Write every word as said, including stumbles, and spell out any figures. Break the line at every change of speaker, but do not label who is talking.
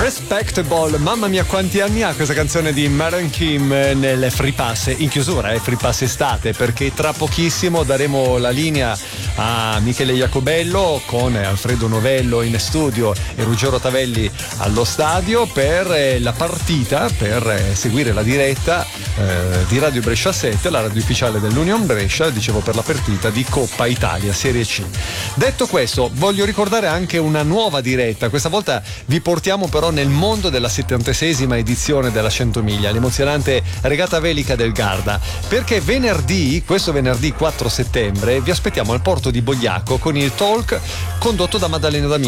Respectable, mamma mia quanti anni ha questa canzone di Maren Kim nelle Free Pass, in chiusura è eh, Free Pass estate, perché tra pochissimo daremo la linea a Michele Iacobello con Alfredo Novello in studio e Ruggero Tavelli allo stadio per eh, la partita, per eh, seguire la diretta eh, di Radio Brescia sette, la radio ufficiale dell'Union Brescia, dicevo, per la partita di Coppa Italia Serie C. Detto questo, voglio ricordare anche una nuova diretta, questa volta vi portiamo però nel mondo della settantaseiesima edizione della cento miglia, l'emozionante regata velica del Garda, perché venerdì, questo venerdì quattro settembre, vi aspettiamo al porto di Bogliacco con il talk condotto da Maddalena D'Amico.